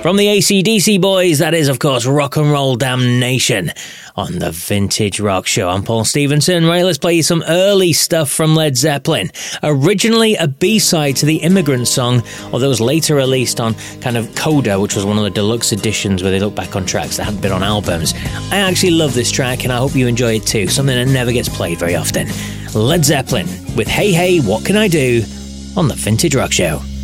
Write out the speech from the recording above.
From the AC/DC boys, that is, of course, Rock and Roll Damnation on the Vintage Rock Show. I'm Paul Stevenson. Right, let's play you some early stuff from Led Zeppelin. Originally a B-side to the Immigrant Song, although it was later released on kind of Coda, which was one of the deluxe editions where they look back on tracks that hadn't been on albums. I actually love this track, and I hope you enjoy it too, something that never gets played very often. Led Zeppelin with Hey Hey, What Can I Do on the Vintage Rock Show.